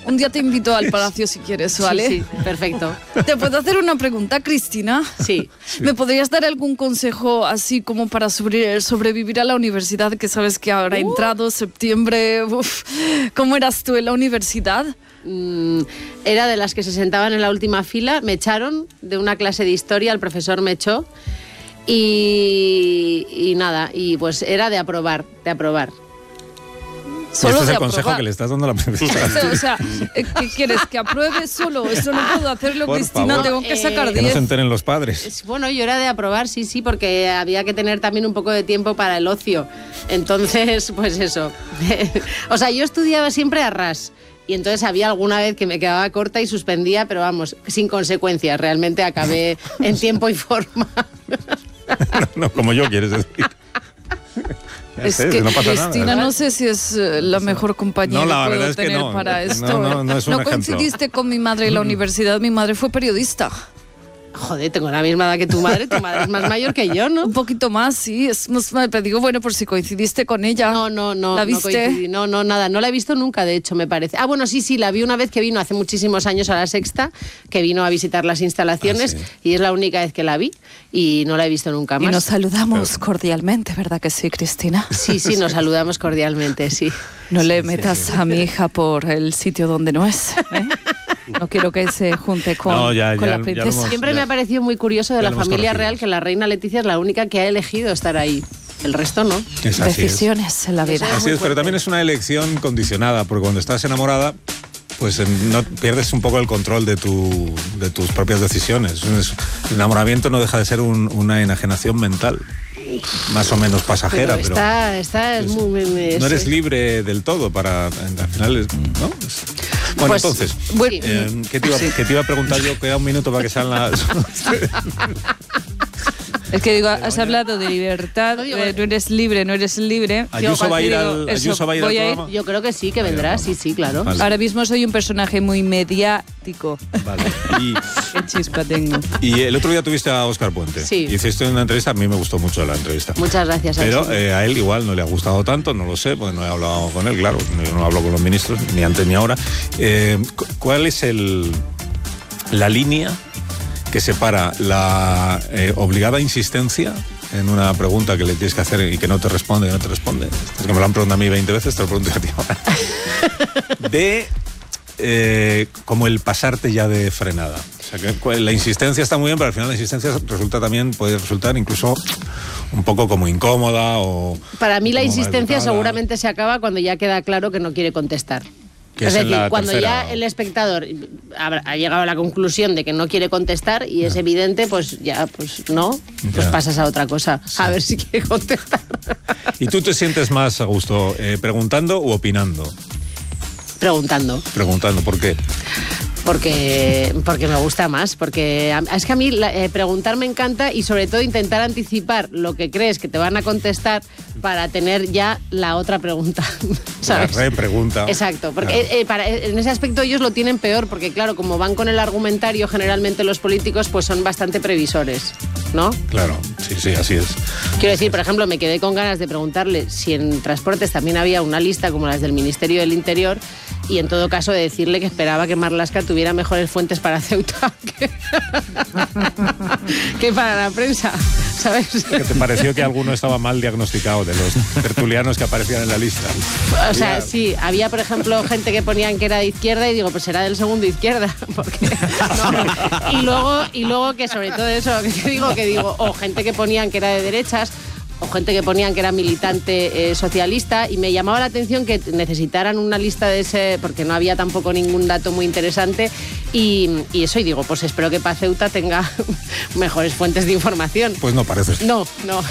Un día te invito al Palacio si quieres, ¿vale? Sí, perfecto. ¿Te puedo hacer una pregunta, Cristina? Sí. ¿Me podrías dar algún consejo así como para sobrevivir a la universidad, que sabes que ahora ha entrado septiembre? Uf, ¿cómo eras tú en la universidad? Era de las que se sentaban en la última fila. Me echaron de una clase de historia, el profesor me echó y nada, y pues era de aprobar. Solo este es de el consejo aprobar. que le estás dando a la profesora. O sea, ¿qué quieres? ¿Que apruebe solo? Eso no puedo hacerlo, Por Cristina, favor. tengo que sacar Que no 10. se enteren los padres. Bueno, yo era de aprobar, sí, porque había que tener también un poco de tiempo para el ocio. Entonces, pues eso. O sea, yo estudiaba siempre a ras. Y entonces había alguna vez que me quedaba corta y suspendía, pero vamos, sin consecuencias. Realmente acabé en tiempo y forma. No, como yo, quieres decir. Ya Es sé, que no pasa Cristina, nada. no sé si es la mejor compañía No, la que verdad puedo es que tener no. para No, esto. no es un ¿No ejemplo. coincidiste con mi madre en la universidad? Mi madre fue periodista. Joder, tengo la misma edad que tu madre es más mayor que yo, ¿no? Un poquito más, sí. Te digo, bueno, por si coincidiste con ella. No. ¿La viste? coincidí. No, nada. No la he visto nunca, de hecho, me parece. Ah, bueno, sí, la vi una vez que vino hace muchísimos años a La Sexta, que vino a visitar las instalaciones, sí. y es la única vez que la vi y no la he visto nunca Y más. nos saludamos cordialmente, ¿verdad que sí, Cristina? Sí, nos saludamos cordialmente, sí. No le metas a mi hija por el sitio donde no es, ¿eh? No quiero que se junte con, No, ya con la lo princesa. hemos- Siempre me ha parecido muy curioso de ya la lo hemos familia conocido. real que la reina Leticia es la única que ha elegido estar ahí. El resto no. Es así es. Decisiones en la vida. Así es, pero también es una elección condicionada, porque cuando estás enamorada, pues no pierdes un poco el control de tus propias decisiones. El enamoramiento no deja de ser una enajenación mental, más o menos pasajera, pero Esta es muy... no eres libre del todo para, al final, ¿no? Bueno, Pues, entonces, bueno, ¿qué te iba a preguntar yo? Queda un minuto para que sean las... Es que digo, has hablado de libertad, digo- no eres libre. Ayuso va a ir al Eso, programa. voy a ir. Yo creo que sí, que vendrá, sí, claro. Vale. Ahora mismo soy un personaje muy mediático. Vale. Qué chispa tengo. Y el otro día tuviste a Óscar Puente. Sí. Hiciste una entrevista, a mí me gustó mucho la entrevista. Muchas gracias. Pero Alexis. a él igual no le ha gustado tanto, no lo sé, porque no he hablado con él, claro, yo no hablo con los ministros, ni antes ni ahora. ¿Cuál es la línea que separa la obligada insistencia en una pregunta que le tienes que hacer y que no te responde? Es que me lo han preguntado a mí 20 veces, te lo pregunto a ti ahora. De como el pasarte ya de frenada. O sea, que la insistencia está muy bien, pero al final la insistencia puede resultar incluso un poco como incómoda o... Para mí la como insistencia maleducada. seguramente se acaba cuando ya queda claro que no quiere contestar. Que Es es en decir, la cuando tercera. ya el espectador ha llegado a la conclusión de que no quiere contestar y es evidente, pues ya, pues no, pues Ya. pasas a otra cosa. A ver si quiere contestar. ¿Y tú te sientes más a gusto preguntando u opinando? Preguntando. Preguntando, ¿por qué? Porque me gusta más, porque es que a mí preguntar me encanta y sobre todo intentar anticipar lo que crees que te van a contestar para tener ya la otra pregunta, ¿sabes? La repregunta. Exacto, porque en ese aspecto ellos lo tienen peor, porque claro, como van con el argumentario, generalmente los políticos pues son bastante previsores, ¿no? Claro, sí, así es. Quiero decir, por ejemplo, me quedé con ganas de preguntarle si en transportes también había una lista como las del Ministerio del Interior y en todo caso de decirle que esperaba que Marlaska tuviera mejores fuentes para Ceuta que para la prensa, ¿sabes? ¿Qué te pareció que alguno estaba mal diagnosticado de los tertulianos que aparecían en la lista? O sea, sí, había por ejemplo gente que ponían que era de izquierda y digo, pues será del segundo izquierda, porque no. Y luego que sobre todo eso, que digo, o gente que ponían que era de derechas, o gente que ponían que era militante socialista, y me llamaba la atención que necesitaran una lista de ese, porque no había tampoco ningún dato muy interesante, y eso, y digo, pues espero que para Ceuta tenga mejores fuentes de información. Pues no parece. No.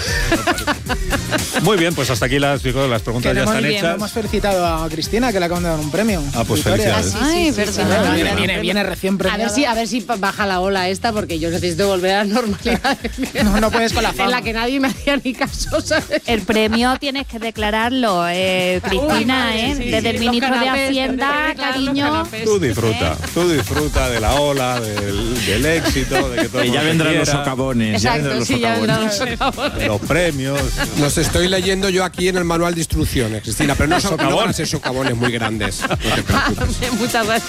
Muy bien, pues hasta aquí las preguntas ya están hechas. Hemos felicitado a Cristina, que le acaban de dar un premio. Ah, pues Victoria. felicidades. Ay, sí, verdad. Viene recién premiada. A ver si baja la ola esta, porque yo necesito volver a la normalidad. No puedes con la fama. En la que nadie me hacía ni caso, ¿sabes? El premio tienes que declararlo, Cristina, Uy, sí, desde el los ministro de canapés, Hacienda, tendré que declarar los cariño. canapés. Tú disfruta de la ola, del éxito, de que todo el Y ya mundo te vendrán los quiera, socavones. Exacto, sí, ya vendrán los de socavones. los premios. Los estoy leyendo yo aquí en el manual de instrucciones, Cristina, pero no van a Socavones. ser socavones muy grandes. No te preocupes. Muchas gracias.